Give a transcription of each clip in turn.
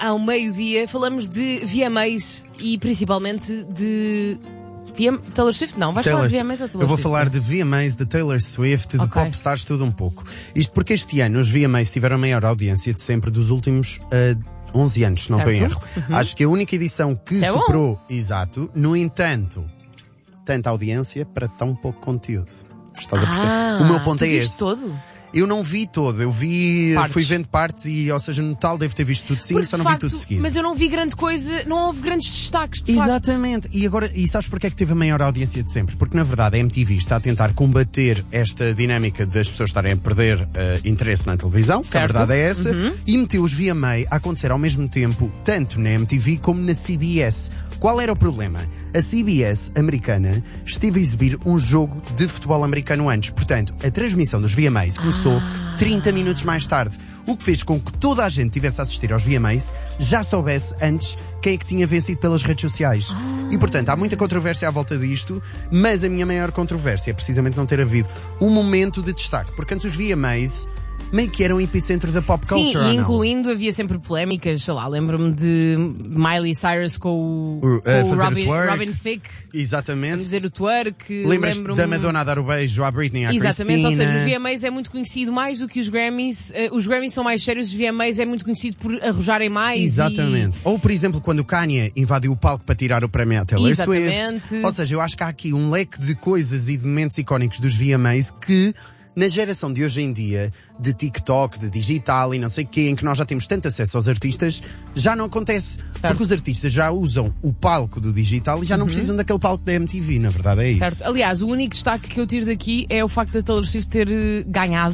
ao meio-dia, falamos de VMAs e principalmente de... Taylor Swift? Não, vais falar de VMAs ou Taylor Swift? Eu vou falar de VMAs, de Taylor Swift, de Popstars, tudo um pouco. Isto porque este ano os VMAs tiveram a maior audiência de sempre dos últimos 11 anos, se não estou em erro. Acho que a única edição que superou, exato, no entanto, tanta audiência para tão pouco conteúdo. Estás a perceber? O meu ponto é esse. Todo? Eu não vi todo, eu vi, fui vendo partes e, ou seja, no total devo ter visto tudo sim, só não vi tudo seguido. Mas eu não vi grande coisa, não houve grandes destaques, de Exatamente, facto. E sabes porque é que teve a maior audiência de sempre? Porque na verdade a MTV está a tentar combater esta dinâmica das pessoas estarem a perder interesse na televisão, que a verdade é essa, e meteu os VMA a acontecer ao mesmo tempo, tanto na MTV como na CBS. Qual era o problema? A CBS americana esteve a exibir um jogo de futebol americano antes. Portanto, a transmissão dos VMAs começou 30 minutos mais tarde. O que fez com que toda a gente tivesse a assistir aos VMAs já soubesse antes quem é que tinha vencido pelas redes sociais. E, portanto, há muita controvérsia à volta disto, mas a minha maior controvérsia é precisamente não ter havido um momento de destaque. Porque antes os VMAs meio que era um epicentro da pop culture. Sim, e incluindo havia sempre polémicas, sei lá, lembro-me de Miley Cyrus com o Robin Thicke. Exatamente. A fazer o twerk. Lembras da Madonna a dar o beijo à Britney, à Exatamente, Christina. ou seja, os VMAs é muito conhecido mais do que os Grammys. Os Grammys são mais sérios, os VMAs é muito conhecido por arrojarem mais. Exatamente. Ou, por exemplo, quando o Kanye invadiu o palco para tirar o prémio à Taylor Swift. Ou seja, eu acho que há aqui um leque de coisas e de momentos icónicos dos VMAs que, na geração de hoje em dia, de TikTok, de digital e não sei o quê, em que nós já temos tanto acesso aos artistas, já não acontece. Certo. Porque os artistas já usam o palco do digital e já não precisam daquele palco da MTV, na verdade é isso. Certo. Aliás, o único destaque que eu tiro daqui é o facto da Taylor Swift ter ganhado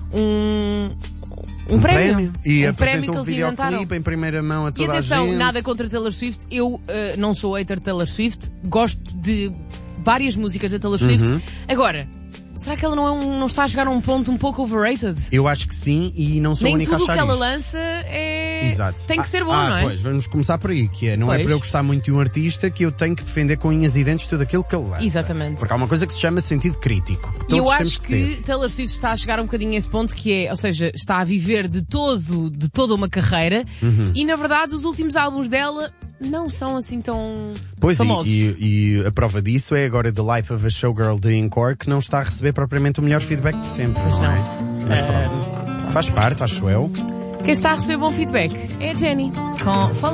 um prémio. E apresentou o videoclipe em primeira mão a toda a gente. E atenção, nada contra Taylor Swift. Eu não sou hater de Taylor Swift. Gosto de várias músicas da Taylor Swift. Agora, será que ela não está a chegar a um ponto um pouco overrated? Eu acho que sim, e não sou a única a achar isso. Nem tudo o que ela isto. lança tem que ser bom, não é? Pois, vamos começar por aí, que é, não é para eu gostar muito de um artista que eu tenho que defender com unhas e dentes tudo aquilo que ele lança. Exatamente. Porque há uma coisa que se chama sentido crítico. E eu acho que Taylor Swift está a chegar um bocadinho a esse ponto que é, ou seja, está a viver de toda uma carreira e na verdade os últimos álbuns dela não são assim tão famosos. E a prova disso é agora The Life of a Showgirl de Encore, que não está a receber propriamente o melhor feedback de sempre, não é? Mas pronto, faz parte, acho eu. Quem está a receber bom feedback é a Jenny, com